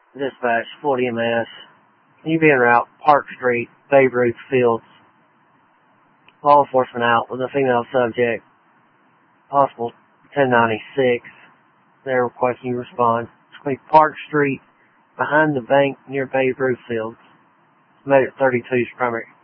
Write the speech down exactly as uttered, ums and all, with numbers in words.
Dispatch, Florida E M S. You be en route, Park Street, Babe Ruth Fields. Law enforcement out with a female subject. Possible ten ninety-six. They're requesting you respond. It's going to be Park Street, behind the bank near Babe Ruth Fields. Made it thirty-two's primary.